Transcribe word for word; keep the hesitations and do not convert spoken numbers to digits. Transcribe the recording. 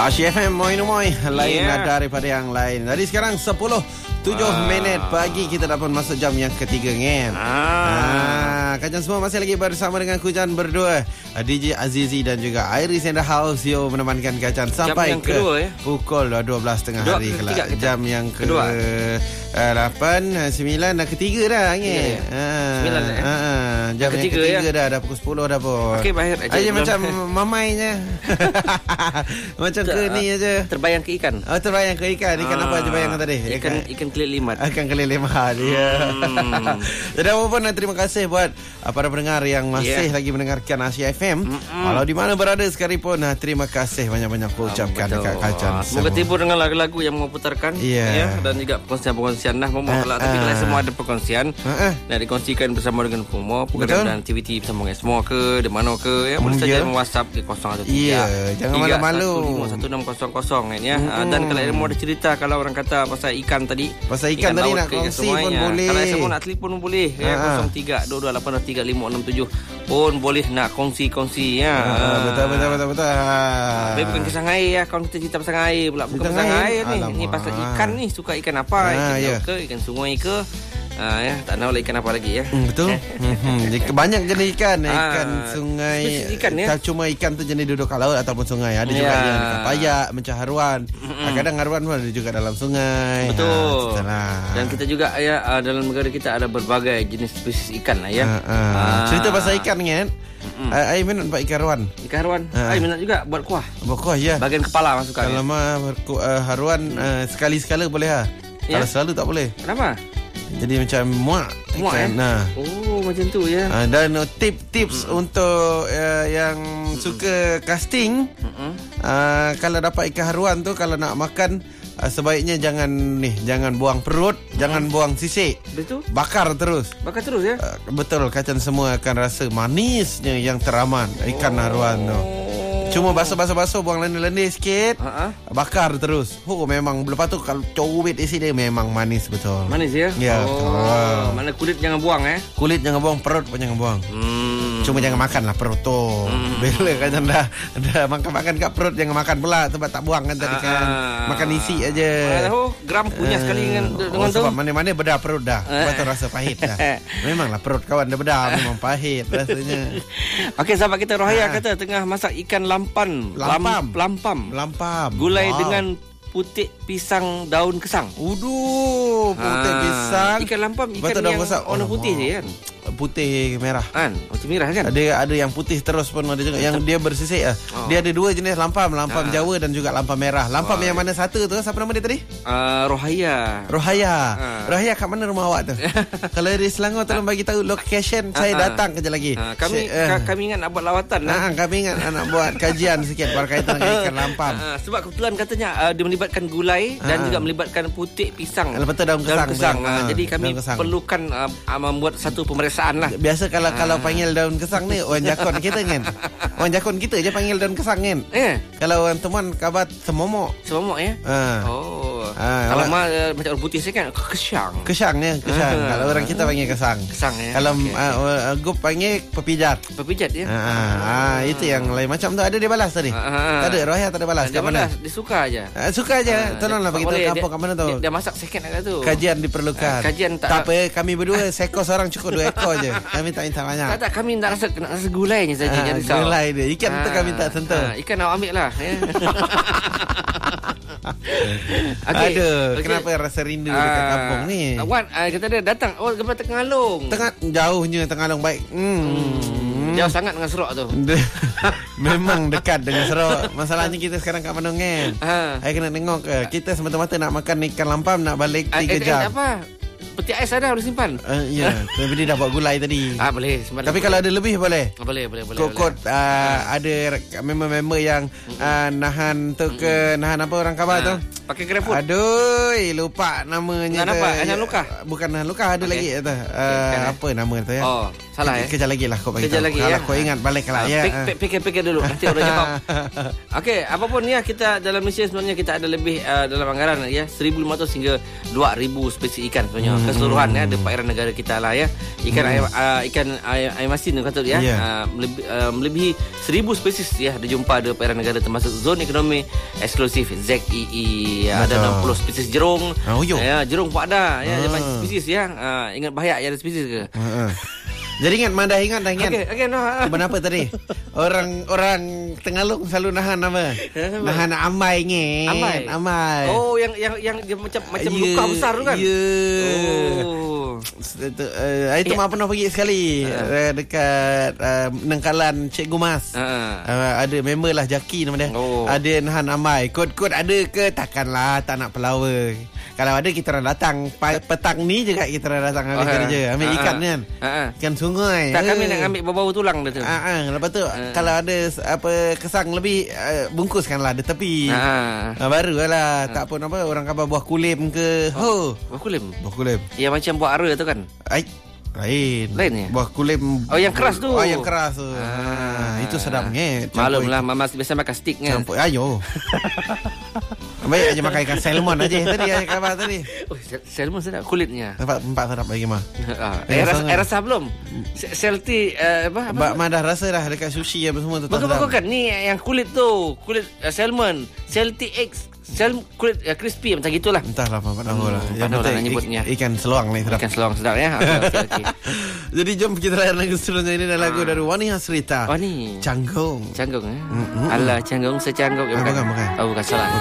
Asyik F M, Moi Moi. Lain Yeah. daripada yang lain. Jadi sekarang sepuluh tujuh Ah. minit pagi. Kita dapat masuk jam yang ketiga, kan? Ah. Ah, kajian semua masih lagi bersama dengan Kujan berdua, D J Azizi dan juga Iris in the house. Yo menemankan kajian sampai yang ke kedua, ya? pukul dua belas tengah Dua hari ke kelak. tiga kita? Jam yang ke Kedua. lapan, sembilan dan ketiga dah, kan? Ya, ya. Ah, Sembilan dah, ya? ah, jam yang ketiga, ketiga ya? dah. Dah pukul sepuluh dah pun. Okey, Bahir. Aja Aja belum- macam mamainya. Macam ke ni aja. Terbayang ke ikan. Oh, terbayang ke ikan. Ikan Ah, apa je bayang tadi? Ikan ikan kelit limat. Akan kali lima dia. Hmm. Jadi apapun, terima kasih buat uh, para pendengar yang masih Yeah. lagi mendengarkan Asia F M. Mm-mm. Walau di mana berada sekalipun, uh, terima kasih banyak-banyak aku ucapkan Betul. dekat kacan Semoga semua. terhibur dengan lagu-lagu yang mau putarkan. Ya. Ya, dan juga perkongsian-perkongsian dah Momo Ah, kelak. Tapi ah. kalau semua ada perkongsian Ah, ah. dan dikongsikan bersama dengan Momo, Betul. program dan aktiviti bersama dengan semua ke, di mana ke, ya, boleh Hmm, saja ya. WhatsApp di kosong satu tiga Ya, jangan malu-malu. tiga satu lima satu enam kosong kosong kan, ya. Mm-mm. Ah, dan kalau ada mau ada cerita, kalau orang kata pasal ikan tadi, Pasal ikan tadi laut nak ke, ikan kongsi semuanya. pun boleh. Kalau semua nak telefon pun boleh, ya. Ah, ah. kosong tiga dua dua lapan tiga lima enam tujuh pun boleh nak kongsi-kongsi, ya. Ah, betul betul betul betul. Tapi bukan kisah air ya. Kawan kita cerita pasal air pula. Bukan Cerita pasal air? air ni. Alamak. Ni pasal ikan ni. Suka ikan apa? Ah, Ikan ya. laut ke? Ikan sungai ke? Ah, ya. Tak tahu lah ikan apa lagi, ya. Hmm, betul. Hmm, jadi banyak jenis ikan, ikan Ah, sungai. spesies ikan, ya? Tak cuma ikan tu jenis duduk kat laut ataupun sungai. Ada juga Ya. yang ikan payak, macam haruan. Ah, kadang haruan pun ada juga dalam sungai. Betul. Ah, lah. Dan kita juga, ya, ah, dalam negara kita ada berbagai jenis spesies ikan lah, ya. Ah, ah. Ah. Cerita pasal ikan kan. I, I minat buat ikan haruan. Ikan haruan. Ah. Saya minat juga buat kuah. Bukuh ya. Bahagian kepala masukkan. Kalau Ya. mah berku- uh, haruan uh, sekali-sekala boleh ha. Ya. Kalau selalu tak boleh. Kenapa? Jadi macam muak. Muak, ikan. eh? Nah. Oh, macam tu, ya. Uh, dan uh, tip-tips untuk uh, yang suka casting, Mm-mm. uh, kalau dapat ikan haruan tu, kalau nak makan, uh, sebaiknya jangan ni, jangan buang perut, jangan buang sisik. Betul? Bakar terus. Bakar terus, ya. Uh, betul, kacan semua akan rasa manisnya yang teramat ikan haruan tu. Cuma basuh-basuh-basuh, buang lendir-lendir sikit. Ha-ha. Bakar terus. Oh, memang lepas tu kalau cubit isi dia memang manis betul. Manis, ya? Ya, Oh, betul. mana kulit jangan buang, eh? Kulit jangan buang, perut pun jangan buang. Hmm. Cuma jangan makan lah perut tu. Hmm. Bila kan dah, dah makan-makan kat perut, jangan makan pula sebab tak buang kan tadi kan. Ah. Makan isi aja. Mana tahu gram punya sekali dengan dengan oh, tu. sebab mana-mana bedah perut dah. Lepas tu rasa pahit dah. Memanglah perut kawan dah bedah, memang pahit rasanya. Okey, sahabat kita Rohaya Ah. kata tengah masak ikan lampan. Lampam. Lam, lampam. Lampam. Gulai Wow. dengan putik pisang daun kesang. Uduh, putih Ah, pisang. Ikan lampam, ikan Betul, daun yang kesang. warna putih Alamak. je kan. Putih merah. Kan? Putih merah kan? Ada ada yang putih terus pun ada juga. Yang dia bersisik ah. Oh. Dia ada dua jenis lampam, lampam Ah. Jawa dan juga lampam merah. Lampam Wah. yang mana satu tu? Siapa nama dia tadi? Uh, Rohaya. Rohaya. Ah. Rohaya kat mana rumah awak tu? Kalau di Selangor tolong bagi tahu location, saya Ah, ah. datang kejap lagi. Uh, kami Saya, eh, ka- kami ingat nak buat lawatan lah. ah, kami ingat nak buat kajian sikit berkaitan dengan ikan lampam. Uh, sebab kebetulan katanya uh, dia melibatkan gulai dan Ah. juga melibatkan putik pisang. Lepas tu daun kesang. kesang. tu. Uh, Ah, jadi kami daun kesang. perlukan uh, uh, membuat satu pemeriksaan lah. Biasa kalau Ah. kalau panggil daun kesang ni orang jakun kita kan. Orang jakun kita je panggil daun kesang kan. Eh, Kalau orang teman kabat semomok. semomok ya? Ah. Oh. Ah, Kalau awak- mah uh, macam orang putih saya kan kesang. Kesang ya, kesang. Ah. Kalau orang kita panggil kesang. Kesang ya. Kalau Okey, uh, uh, Gup panggil pepijat. Pepijat ya. Ah, ah, itu yang lain macam tu. Ada dia balas tadi. Ah, ah. Tak ada, Rohaya tak ada balas. Dia Kat mana? balas, dia suka aja. Ah, suka aja. Tolonglah bagi tahu kampung kat mana tu. Dia, dia masak second agak tu. Kajian diperlukan. Ah, kajian tak- tak apa, kami berdua seekor seorang cukup dua ekor je. Kami tak minta banyak. Tak tak kami nak rasa nak rasa gulainya saja. Ah, Jangan risau. gulai dia. Ikan tu kami tak sentuh. Ah, ikan awak ambil lah. Ya. Aduh, okey. kenapa rasa rindu dekat Ah, kampung ni? Wan, ah, kata dia datang. Oh, gambar Tengalong. Tengah jauhnya Tengalong baik. Hmm. Jauh sangat dengan Serok tu. De- Memang dekat dengan Serok. Masalahnya kita sekarang kat Bandung kan. Ha. Saya kena tengok ke. Kita semata-mata nak makan ikan lampam nak balik Ah, tiga eh, jam. eh, apa? Peti ais ada boleh simpan. Uh, ya, tapi dia dah buat gulai tadi. Ah, boleh simpan. Tapi kalau ada lebih boleh. Ah, boleh boleh boleh. Kod-kod uh, ada member-member yang uh, nahan tu ke nahan apa orang khabar tu? Pakai GrabFood. Aduh, lupa namanya. Tak nampak? Hasan Luka? Bukan Hasan Luka, ada Okay. lagi tu. Uh, Okay, apa nama tu ya? Oh, salah ya. Kejap lagi lah kau bagi Kejap tahu. lagi Kalau ya. kau ingat balik lah Ah, ya. pik- pik- Fikir-fikir dulu nanti orang jawab. Okey, apapun ya, kita dalam Malaysia sebenarnya kita ada lebih uh, dalam anggaran ya seribu lima ratus hingga dua ribu spesies ikan sebenarnya. Hmm. Keseluruhan ya di perairan negara kita lah ya. Ikan hmm. air, uh, ikan air, air masin kata ya. Yeah. Uh, melebihi, uh, melebihi seribu spesies ya dijumpa di perairan negara termasuk zon ekonomi eksklusif Z E E. Ya, ada enam puluh spesies jerung. Oh, yo. Ya, jerung pun ada ya, Ah. banyak spesies ya. Uh, ingat bahaya ya ada spesies ke? Uh-uh. Jadi ingat Manda ingat dah ingat. Okey, okey no. Kenapa tadi? Orang orang Tengalung selalu nahan apa? Nahan amai nge. Amai. Amai. Oh, yang yang yang dia macam macam Ya, luka besar tu kan? Ya. Oh. Itu, uh, itu Ya. mak pernah pergi sekali uh, dekat uh, Nengkalan Cikgu Mas. Ha. Uh, ada member lah Jaki nama dia. Oh. Ada nahan amai. Kod-kod ada ke? Takkanlah tak nak pelawa. Kalau ada kita orang datang pa- petang ni juga kita orang datang ambil Oh, ha. kerja, ambil Ha, ikan ha. kan. Ha, ha. Ikan sungai. Tak, kami Eh. nak ambil bau-bau tulang dia tu. Ah, ah, lepas tu kalau ada apa kesang lebih uh, bungkuskanlah di tepi. Ha. Ah, baru lah. Tak pun apa orang khabar buah kulim ke. Ho. Buah kulim. Buah kulim. Ya macam buah ara tu kan. Ai. Lain. Lain ya? Buah kulim. Oh, yang keras tu. Oh, yang keras tu. Ah. Ah, itu sedap nget. Malum lah, mama biasa makan stick kan. Campur ayo. Baik aja makan ikan salmon aja tadi aja khabar tadi. Oh, sel- salmon sedap kulitnya. Tempat empat sedap lagi mah. Ha. Eh, Eh, rasa, sangat. eh, rasa belum? Se- Selti uh, apa? apa? Mbak Mah dah rasa dah dekat sushi apa semua tu tak Bukan, sedap. bukan, bukan. Ni yang kulit tu. Kulit uh, salmon. Selti eggs. Sel kulit uh, crispy macam gitulah. Entahlah apa tak tahu lah. Hmm, Yang tak tahu lah penting nak nyebutnya. ik- ikan seluang ni sedap. Ikan seluang sedap ya. Okey, okey, okey. Jadi jom kita layan lagu seterusnya ini adalah lagu dari Wani Hasrita. Oh ni. Canggung. Canggung eh. Mm-mm. Alah canggung secanggung. Ah, bukan, bukan. Oh bukan salah.